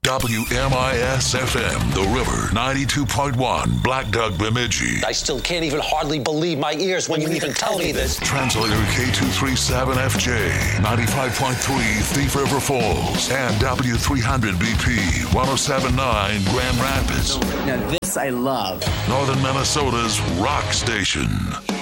WMIS-FM, The River, 92.1, Black Duck, Bemidji. I still can't even hardly believe my ears when you even tell me this. Translator K237FJ, 95.3, Thief River Falls, and W300BP, 107.9, Grand Rapids. Now this I love. Northern Minnesota's rock station.